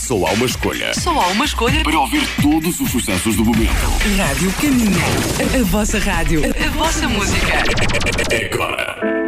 Só há uma escolha. Só há uma escolha Para ouvir todos os sucessos do momento. Rádio Caminho. A vossa rádio. A vossa música. É agora.